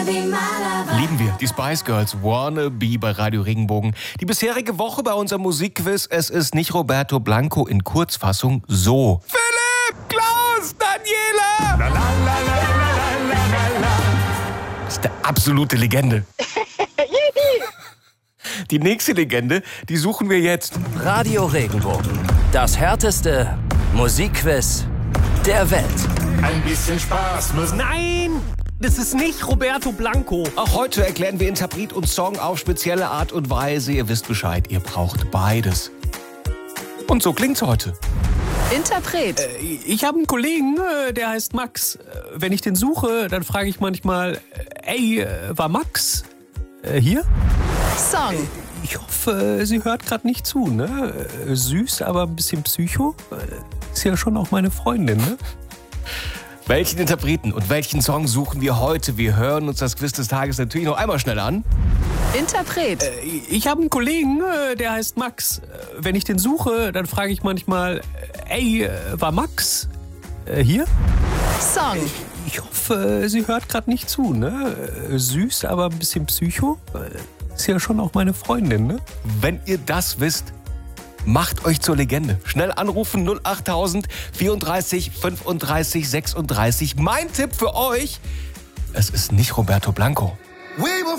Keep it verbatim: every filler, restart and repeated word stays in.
Lieben wir, die Spice Girls, Wanna Be bei Radio Regenbogen. Die bisherige Woche bei unserem Musikquiz, es ist nicht Roberto Blanco, in Kurzfassung so. Philipp, Klaus, Daniela! La, la, la, la, la, la, la. Das ist eine absolute Legende. Die nächste Legende, die suchen wir jetzt. Radio Regenbogen, das härteste Musikquiz der Welt. Ein bisschen Spaß muss. Nein, das ist nicht Roberto Blanco. Auch heute erklären wir Interpret und Song auf spezielle Art und Weise. Ihr wisst Bescheid, ihr braucht beides. Und so klingt's heute. Interpret. Äh, ich habe einen Kollegen, äh, der heißt Max. Äh, wenn ich den suche, dann frage ich manchmal, äh, ey, äh, war Max äh, hier? Song. Ich hoffe, sie hört gerade nicht zu, ne? Äh, süß, aber ein bisschen Psycho. Äh, ist ja schon auch meine Freundin, ne? Welchen Interpreten und welchen Song suchen wir heute? Wir hören uns das Quiz des Tages natürlich noch einmal schnell an. Interpret. Äh, ich habe einen Kollegen, äh, der heißt Max. Äh, wenn ich den suche, dann frage ich manchmal, äh, ey, äh, war Max äh, hier? Song. Ich hoffe, sie hört gerade nicht zu, ne? Äh, süß, aber ein bisschen Psycho. Äh, ist ja schon auch meine Freundin, ne? Wenn ihr das wisst, macht euch zur Legende. Schnell anrufen null achttausend vierunddreißig fünfunddreißig sechsunddreißig. Mein Tipp für euch, es ist nicht Roberto Blanco.